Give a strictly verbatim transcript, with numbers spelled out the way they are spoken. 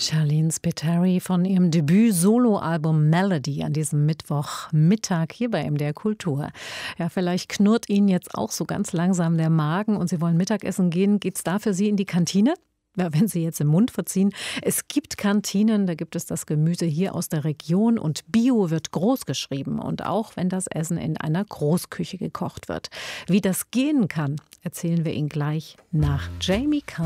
Charlene Spiteri von ihrem Debüt-Soloalbum Melody an diesem Mittwochmittag hier bei M D R Kultur. Ja, vielleicht knurrt Ihnen jetzt auch so ganz langsam der Magen und Sie wollen Mittagessen gehen. Geht's da für Sie in die Kantine? Ja, wenn Sie jetzt im Mund verziehen. Es gibt Kantinen, da gibt es das Gemüse hier aus der Region und Bio wird groß geschrieben. Und auch wenn das Essen in einer Großküche gekocht wird. Wie das gehen kann, erzählen wir Ihnen gleich nach Jamie Cullum.